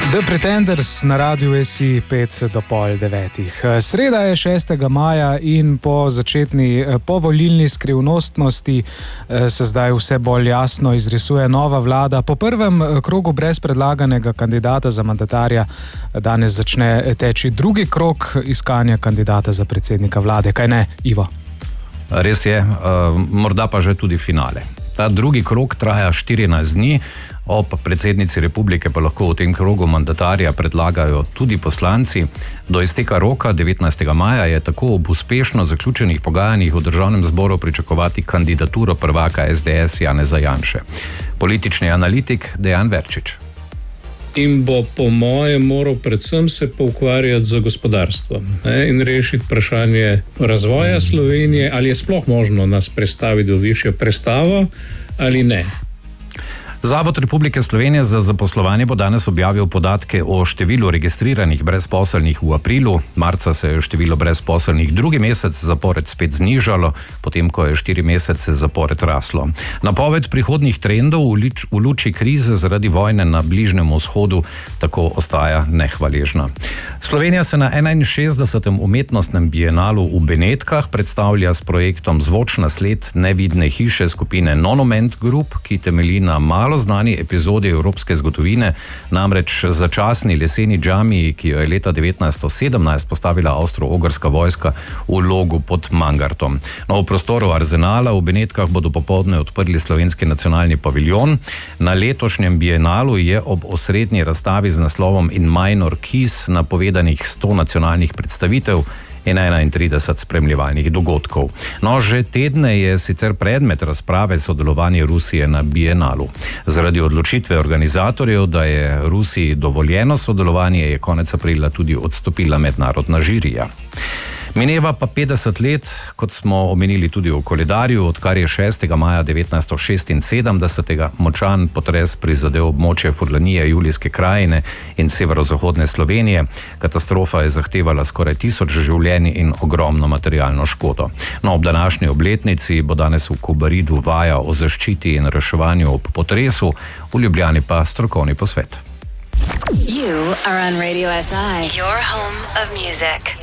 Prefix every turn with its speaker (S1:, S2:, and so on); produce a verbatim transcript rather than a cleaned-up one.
S1: The Pretenders na Radiu S I pet do pol devetih. Sreda je šestega maja in po začetni povolilni skrivnostnosti se zdaj vse bolj jasno izrisuje nova vlada. Po prvem krogu brez predlaganega kandidata za mandatarja danes začne teči drugi krog iskanja kandidata za predsednika vlade. Kaj ne, Ivo?
S2: Res je, morda pa že tudi finale. Ta drugi krog traja štirinajst dni. Ob predsednici republike pa lahko v tem krogu mandatarja predlagajo tudi poslanci. Do izteka roka devetnajstega maja je tako ob uspešno zaključenih pogajanjih v državnem zboru pričakovati kandidaturo prvaka S D S Janeza Janše. Politični analitik Dejan Verčič.
S3: In bo po mojem moral predvsem se poukvarjati z gospodarstvom, ne, in rešiti vprašanje razvoja Slovenije, ali je sploh možno nas prestaviti v višjo prestavo ali ne.
S2: Zavod Republike Slovenije za zaposlovanje bo danes objavil podatke o številu registriranih brezposelnih v aprilu. Marca se je število brezposelnih drugi mesec zapored spet znižalo, potem ko je štiri mesece zapored raslo. Napoved prihodnjih trendov v, lič, v luči krize zaradi vojne na Bližnjem vzhodu tako ostaja nehvaležna. Slovenija se na enainšestdesetem umetnostnem bienalu v Benetkah predstavlja s projektom Zvočna sled nevidne hiše skupine Monument Group, ki temelji na malo znani epizodi evropske zgodovine, namreč začasni leseni džamiji, ki jo je leta devetnajststo sedemnajst postavila avstro-ogrska vojska v Logu pod Mangartom. No, v prostoru Arzenala v Benetkah bodo popoldne odprli slovenski nacionalni paviljon. Na letošnjem bienalu je ob osrednji razstavi z naslovom In Minor Keys napovedanih sto nacionalnih predstavitev in enaintrideset spremljevalnih dogodkov. No, že tedne je sicer predmet razprave sodelovanje Rusije na bienalu. Zaradi odločitve organizatorjev, da je Rusiji dovoljeno sodelovanje, je konec aprila tudi odstopila mednarodna žirija. Mineva pa petdeset let, kot smo omenili tudi v koledarju, odkar je šestega maja devetnajststo šestinsedemdeset močan potres prizadel območje Furlanije, Julijske krajine in severozahodne Slovenije. Katastrofa je zahtevala skoraj tisoč življenj in ogromno materialno škodo. No, ob današnji obletnici bo danes v Kobaridu vaja o zaščiti in reševanju ob potresu, v Ljubljani pa strokovni posvet.
S4: You are on Radio S I, your home of music.